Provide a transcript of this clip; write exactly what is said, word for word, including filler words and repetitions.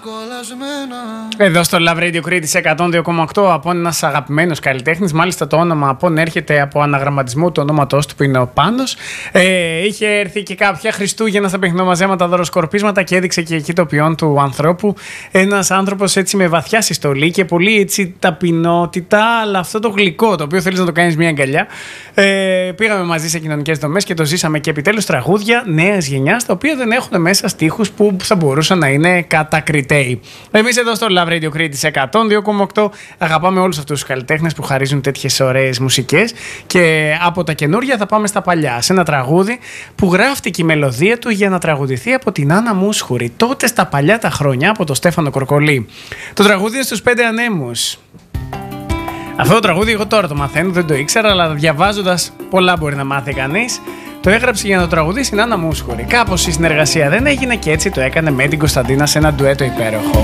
Εδώ στο Love Radio Κρήτης εκατόν δύο κόμμα οκτώ, από ένας αγαπημένος καλλιτέχνης. Μάλιστα το όνομα Απόν έρχεται από αναγραμματισμό του ονόματός του που είναι ο Πάνος. Ε, είχε έρθει και κάποια Χριστούγεννα στα παιχνιδομαζέματα δωροσκορπίσματα και έδειξε και εκεί το ποιόν του ανθρώπου. Ένας άνθρωπος έτσι με βαθιά συστολή και πολύ έτσι ταπεινότητα, αλλά αυτό το γλυκό το οποίο θέλεις να το κάνεις μια αγκαλιά. Ε, πήγαμε μαζί σε κοινωνικές δομές και το ζήσαμε, και επιτέλους τραγούδια νέας γενιάς, τα οποία δεν έχουν μέσα στίχους που θα μπορούσαν να είναι κατακριτέοι. Εμείς εδώ στο Love Radio Κρήτης εκατόν δύο κόμμα οκτώ αγαπάμε όλους αυτούς τους καλλιτέχνες που χαρίζουν τέτοιες ωραίες μουσικές, και από τα καινούργια θα πάμε στα παλιά, σε ένα τραγούδι που γράφτηκε η μελωδία του για να τραγουδηθεί από την Άννα Μούσχουρη τότε στα παλιά τα χρόνια, από τον Στέφανο Κορκολί. Το τραγούδι είναι στους Πέντε Ανέμους. Αυτό το τραγούδι εγώ τώρα το μαθαίνω, δεν το ήξερα, αλλά διαβάζοντας πολλά μπορεί να μάθει κανείς. Το έγραψε για να το τραγουδήσει η Άννα Μούσχουρη. Κάπως η συνεργασία δεν έγινε και έτσι το έκανε με την Κωνσταντίνα σε ένα ντουέτο υπέροχο.